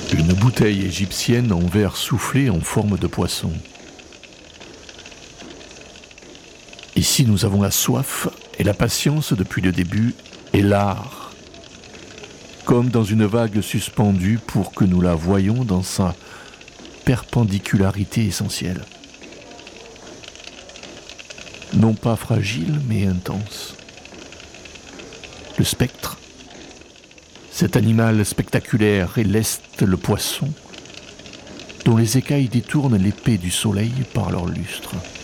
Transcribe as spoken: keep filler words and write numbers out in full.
Une bouteille égyptienne en verre soufflé en forme de poisson. Ici, nous avons la soif et la patience depuis le début et l'art, comme dans une vague suspendue pour que nous la voyions dans sa perpendicularité essentielle. Non pas fragile, mais intense. Le spectre, cet animal spectaculaire, et l'est, le poisson, dont les écailles détournent l'épée du soleil par leur lustre.